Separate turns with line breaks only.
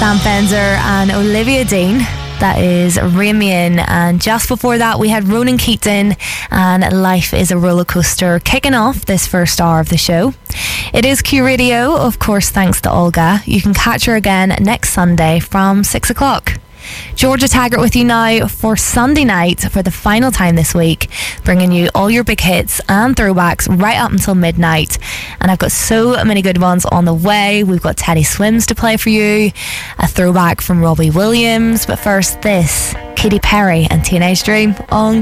Sam Fenzer and Olivia Dean. That is Ramian. And just before that, we had Ronan Keaton and Life is a Roller Coaster, kicking off this first hour of the show. It is Q Radio, of course, thanks to Olga. You can catch her again next Sunday from 6 o'clock. Georgia Taggart with you now for Sunday night for the final time this week, bringing you all your big hits and throwbacks right up until midnight. And I've got so many good ones on the way. We've got Teddy Swims to play for you, a throwback from Robbie Williams, but first this, Katy Perry and Teenage Dream on